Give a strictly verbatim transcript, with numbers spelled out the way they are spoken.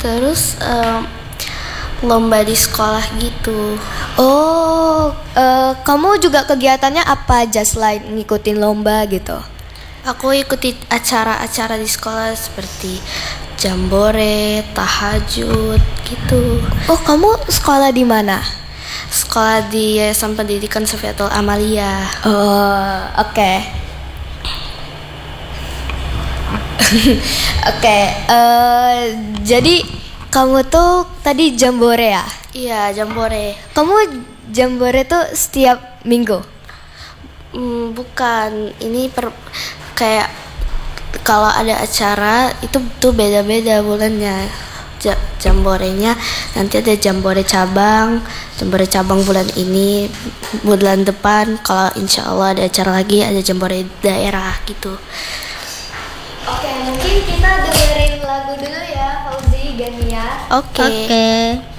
Terus um, lomba di sekolah gitu. Oh, uh, kamu juga kegiatannya apa aja selain ngikutin lomba gitu? Aku ikuti acara-acara di sekolah seperti jambore, tahajud gitu. Oh, kamu sekolah di mana? Sekolah di Yayasan Pendidikan Sofietul Amalia. Oh, oke. Okay. Oke, okay, uh, jadi kamu tuh tadi jambore ya? Iya, jambore. Kamu jambore tuh setiap minggu? Hmm, bukan, ini per, kayak kalau ada acara itu tuh beda-beda bulannya. Ja, jamborenya nanti ada jambore cabang, jambore cabang bulan ini, bulan depan kalau insya Allah ada acara lagi ada jambore daerah gitu. Oke, mungkin kita dengerin lagu dulu ya, Fauzi, Gania. Oke. Oke.